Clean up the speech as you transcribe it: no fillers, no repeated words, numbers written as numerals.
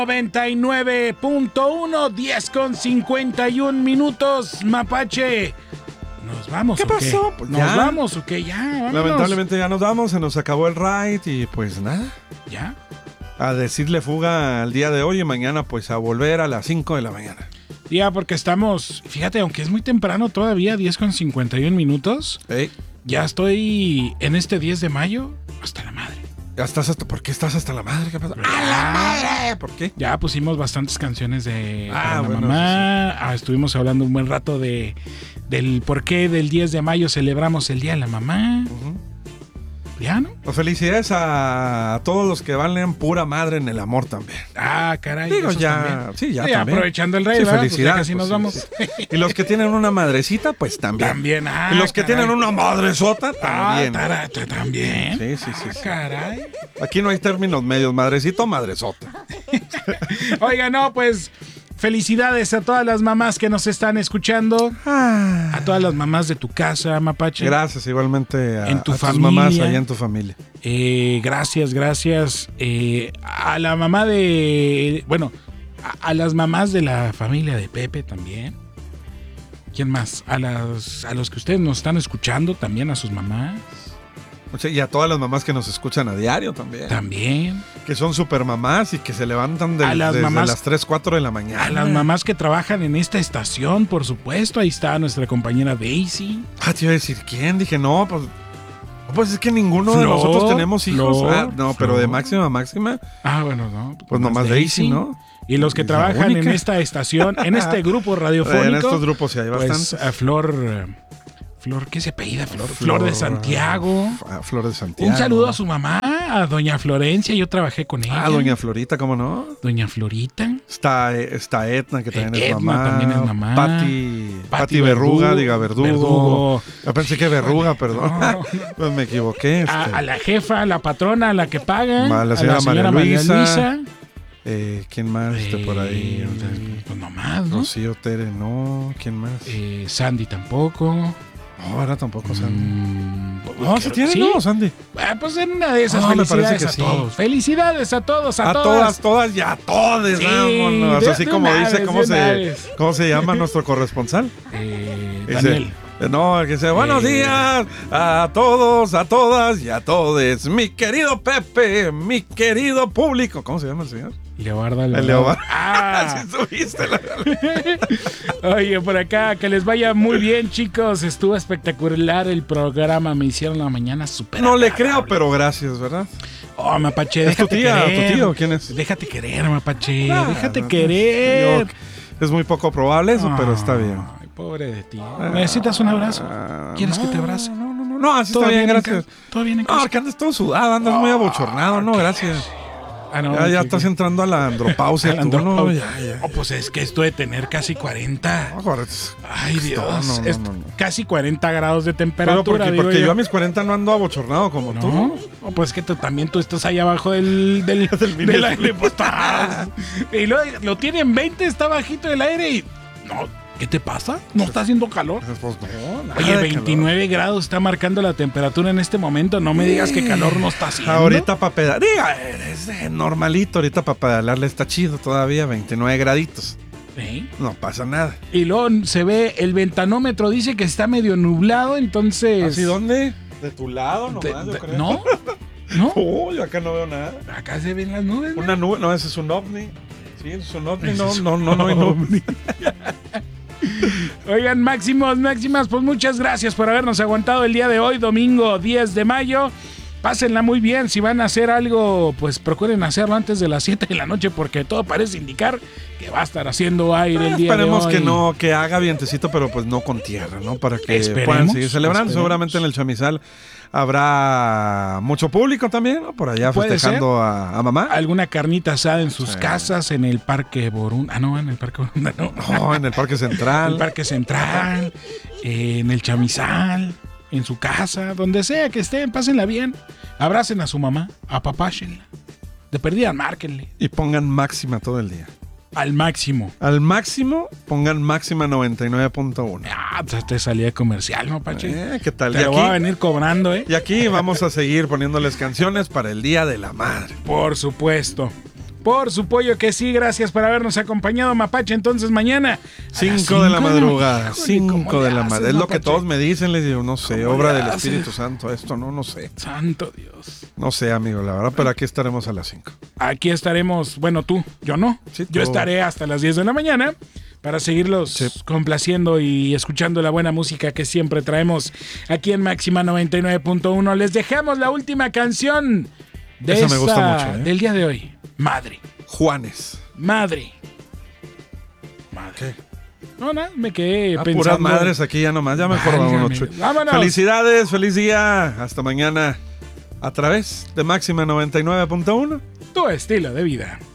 99.1, 10:51, Mapache. ¿Nos vamos? ¿Qué pasó? Pues ¿Nos vamos o qué? Ya, vámonos. Lamentablemente ya nos vamos, se nos acabó el ride y pues nada. ¿Ya? A decirle fuga al día de hoy y mañana pues a volver a las 5 de la mañana. Ya, porque estamos, fíjate, aunque es muy temprano todavía, 10:51. Ya estoy en este 10 de mayo hasta la madre. ¿Por qué estás hasta la madre? ¿Qué pasa? ¡A la madre! ¿Por qué? Ya pusimos bastantes canciones de la mamá. Sí. Estuvimos hablando un buen rato del por qué del 10 de mayo celebramos el Día de la Mamá. Ya, ¿no? Pues felicidades a todos los que valen pura madre en el amor también. Caray. Digo, ya también. Sí, aprovechando el rey, sí, ¿verdad? Felicidades. Pues casi nos vamos. Sí. Y los que tienen una madrecita, pues también. Y los que tienen una madresota, también. También. Sí. Caray. Aquí no hay términos medios, madrecito o madresota. Oiga, no, pues felicidades a todas las mamás que nos están escuchando. A todas las mamás de tu casa, Mapache. Gracias, igualmente a tu tus familia. mamás allá en tu familia. Gracias. A la mamá de... Bueno, a las mamás de la familia de Pepe también. ¿Quién más? A los que ustedes nos están escuchando también, a sus mamás. Y a todas las mamás que nos escuchan a diario también. También. Que son super mamás y que se levantan desde las 3, 4 de la mañana. A las mamás que trabajan en esta estación, por supuesto. Ahí está nuestra compañera Daisy. Te iba a decir, ¿quién? Dije, no, pues es que ninguno de nosotros tenemos hijos. Pero de máxima. Bueno, no. Pues nomás Daisy, ¿no? Y los que trabajan en esta estación, en este grupo radiofónico. En estos grupos sí hay bastantes. Pues a Flor, ¿qué se apellida? Flor de Santiago. Flor de Santiago. Un saludo a su mamá, a doña Florencia. Yo trabajé con ella. Doña Florita, ¿cómo no? Doña Florita. Está Etna, que también es mamá. También es mamá. Pati Verruga, diga Verdugo. Yo pensé que Verruga, perdón. Pues me equivoqué. A la jefa, a la patrona, a la que paga. La señora María Luisa. ¿Quién más por ahí? Pues nomás, ¿no? Rocío Tere, no. ¿Quién más? Sandy tampoco. No, ahora tampoco Sandy. No, ¿se tiene? No, Sandy. Pues en una de esas felicidades a todos. Felicidades a todos, a todas. Todas y a todos. Sí, vámonos. Así como dice, ¿cómo se llama nuestro corresponsal? Daniel. No, que sea buenos días a todos, a todas y a todes. Mi querido Pepe, mi querido público. ¿Cómo se llama el señor? Leobardo. Sí subiste Oye, por acá, que les vaya muy bien, chicos. Estuvo espectacular el programa. Me hicieron la mañana súper No le creo, pero gracias, ¿verdad? Mapache, ¿Es tu tía, tu tío? ¿Quién es? Déjate querer, Mapache. Déjate querer. Es muy poco probable eso, pero está bien. Pobre de ti. ¿Necesitas un abrazo? ¿Quieres que te abrace? No, así está bien, gracias. ¿Todo bien en casa? Que andas todo sudado, andas muy abochornado, no, gracias. Ya estás entrando a la andropausia. Pues es que esto de tener casi 40. Ay, Dios. Casi 40 grados de temperatura. Pero porque yo a mis 40 no ando abochornado como tú. Pues que tú estás ahí abajo del aire. Pues, y lo tiene en 20, está bajito el aire y... No. ¿Qué te pasa? ¿No está haciendo calor? Pues no. Oye, 29 grados está marcando la temperatura en este momento. No me digas que calor no está haciendo. Ahorita para pedalar, es normalito. Ahorita para pedalarle está chido todavía, 29 graditos. ¿Sí? No pasa nada. Y luego se ve, el ventanómetro dice que está medio nublado, entonces... ¿Así dónde? ¿De tu lado nomás, yo creo? ¿No? Yo acá no veo nada. Acá se ven las nubes. Una nube, no, ese es un ovni. Sí, es un ovni, no hay ovni. Oigan, máximas, pues muchas gracias por habernos aguantado el día de hoy, domingo 10 de mayo. Pásenla muy bien, si van a hacer algo, pues procuren hacerlo antes de las 7 de la noche, porque todo parece indicar que va a estar haciendo aire el día de hoy. Esperemos que haga vientecito, pero pues no con tierra, ¿no? Para que puedan seguir celebrando. Seguramente en el Chamizal habrá mucho público también, ¿no? Por allá festejando a mamá. Alguna carnita asada en sus casas, en el Parque Borunda. No, en el Parque Borunda no. No, en el Parque Central. El Parque Central, en el Chamizal, en su casa, donde sea que estén, pásenla bien. Abracen a su mamá, apapáchenla. De perdida, márquenle. Y pongan máxima todo el día. Al máximo. Al máximo, pongan máxima 99.1. Te salía comercial, ¿no, Pache? ¿Qué tal? Te lo voy a venir cobrando, ¿eh? Y aquí vamos a seguir poniéndoles canciones para el Día de la Madre. Por supuesto. Por su pollo que sí, gracias por habernos acompañado, Mapache. Entonces mañana 5 de la madrugada, 5 de la madrugada. Es lo que todos me dicen, les digo, no sé, obra del Espíritu Santo, esto no sé. Santo Dios. No sé, amigo, la verdad, pero aquí estaremos a las 5. Aquí estaremos, bueno, tú, yo no. Sí, yo estaré hasta las 10 de la mañana para seguirlos complaciendo y escuchando la buena música que siempre traemos aquí en Máxima 99.1. Les dejamos la última canción de esa me gusta mucho, del día de hoy. Madre. Juanes. Madre. ¿Qué? No, nada, me quedé pensando. Puras madres aquí ya nomás, ya mejor vámonos. Felicidades, feliz día. Hasta mañana a través de Máxima 99.1. Tu estilo de vida.